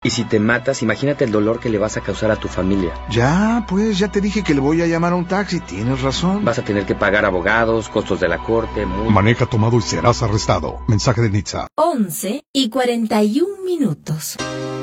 Y si te matas, imagínate el dolor que le vas a causar a tu familia. Ya, pues, ya te dije que le voy a llamar a un taxi. Tienes razón. Vas a tener que pagar abogados, costos de la corte, Maneja tomado y serás arrestado. Mensaje de Nitza. 11:41.